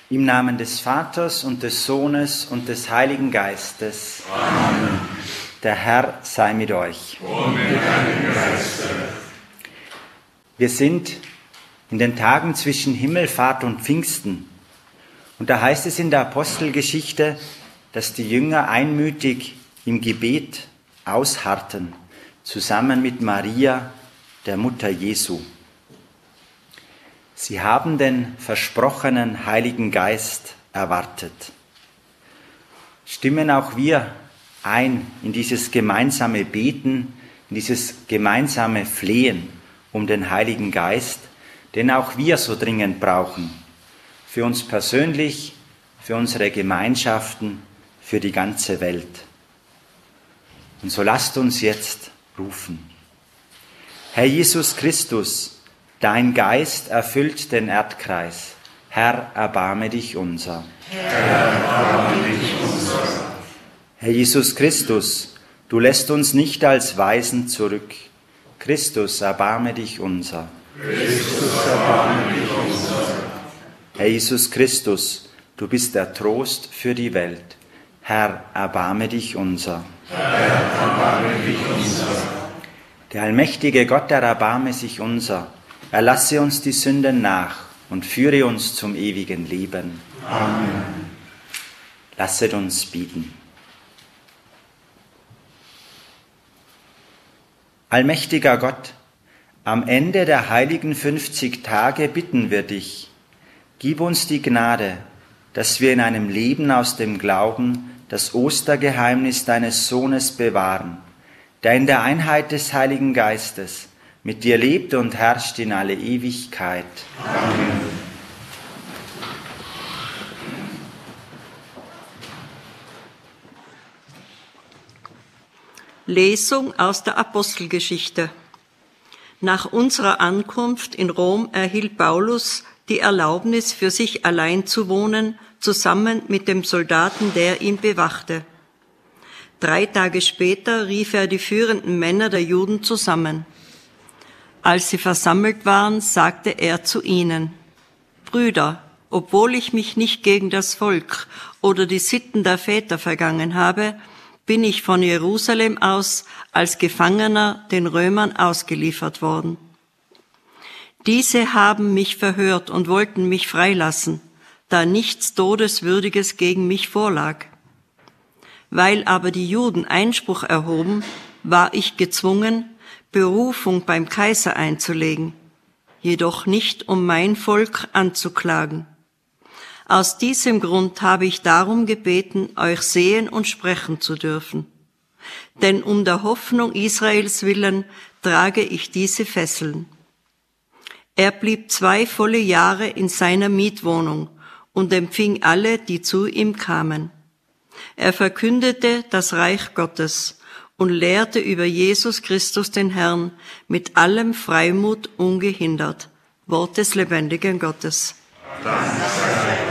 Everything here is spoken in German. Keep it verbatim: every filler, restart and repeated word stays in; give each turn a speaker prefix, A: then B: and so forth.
A: Im Namen des Vaters und des Sohnes und des Heiligen Geistes.
B: Amen.
A: Der Herr sei mit euch.
B: Und mit deinem Geiste.
A: Wir sind in den Tagen zwischen Himmelfahrt und Pfingsten. Und da heißt es in der Apostelgeschichte, dass die Jünger einmütig im Gebet ausharrten, zusammen mit Maria, der Mutter Jesu. Sie haben den versprochenen Heiligen Geist erwartet. Stimmen auch wir ein in dieses gemeinsame Beten, in dieses gemeinsame Flehen um den Heiligen Geist, den auch wir so dringend brauchen, für uns persönlich, für unsere Gemeinschaften, für die ganze Welt. Und so lasst uns jetzt rufen. Herr Jesus Christus, dein Geist erfüllt den Erdkreis. Herr, erbarme dich unser.
B: Herr, erbarme dich unser.
A: Herr Jesus Christus, du lässt uns nicht als Waisen zurück. Christus, erbarme dich unser.
B: Christus, erbarme dich unser.
A: Herr Jesus Christus, du bist der Trost für die Welt. Herr, erbarme dich unser.
B: Herr, erbarme dich unser.
A: Der allmächtige Gott, der erbarme sich unser. Erlasse uns die Sünden nach und führe uns zum ewigen Leben.
B: Amen.
A: Lasset uns beten. Allmächtiger Gott, am Ende der heiligen fünfzig Tage bitten wir dich, gib uns die Gnade, dass wir in einem Leben aus dem Glauben das Ostergeheimnis deines Sohnes bewahren, der in der Einheit des Heiligen Geistes mit dir lebt und herrscht in alle Ewigkeit.
B: Amen.
C: Lesung aus der Apostelgeschichte. Nach unserer Ankunft in Rom erhielt Paulus die Erlaubnis, für sich allein zu wohnen, zusammen mit dem Soldaten, der ihn bewachte. Drei Tage später rief er die führenden Männer der Juden zusammen. Als sie versammelt waren, sagte er zu ihnen: Brüder, obwohl ich mich nicht gegen das Volk oder die Sitten der Väter vergangen habe, bin ich von Jerusalem aus als Gefangener den Römern ausgeliefert worden. Diese haben mich verhört und wollten mich freilassen, da nichts Todeswürdiges gegen mich vorlag. Weil aber die Juden Einspruch erhoben, war ich gezwungen, Berufung beim Kaiser einzulegen, jedoch nicht, um mein Volk anzuklagen. Aus diesem Grund habe ich darum gebeten, euch sehen und sprechen zu dürfen. Denn um der Hoffnung Israels willen trage ich diese Fesseln. Er blieb zwei volle Jahre in seiner Mietwohnung und empfing alle, die zu ihm kamen. Er verkündete das Reich Gottes und lehrte über Jesus Christus den Herrn mit allem Freimut ungehindert. Wort des lebendigen Gottes.
B: Dank sei